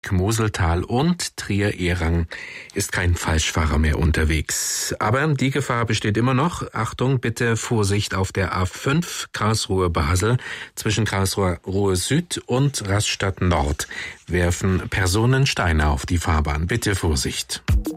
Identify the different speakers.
Speaker 1: Moseltal und Trier-Ehrang ist kein Falschfahrer mehr unterwegs. Aber die Gefahr besteht immer noch. Achtung, bitte Vorsicht auf der A5 Karlsruhe-Basel. Zwischen Karlsruhe Süd und Rastatt Nord werfen Personen Steine auf die Fahrbahn. Bitte Vorsicht.